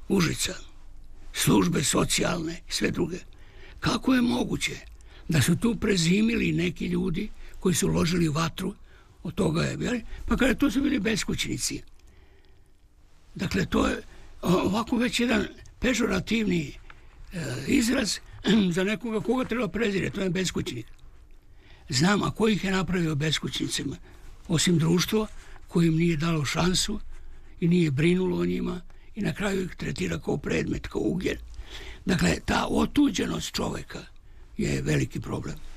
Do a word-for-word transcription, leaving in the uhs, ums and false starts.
Užica, službe socijalne i sve druge. Kako je moguće da su tu prezimili neki ljudi koji su ložili vatru od toga je, pa kada to su bili beskućnici. Dakle, to je ovako već jedan pežorativni e, izraz za nekoga koga treba prezirati, to je beskućnik. Znam, a ko ih je napravio beskućnicima? Osim društvo kojim nije dalo šansu i nije brinulo o njima i na kraju ih tretira kao predmet, kao ugljen. Dakle, ta otuđenost čoveka je veliki problem.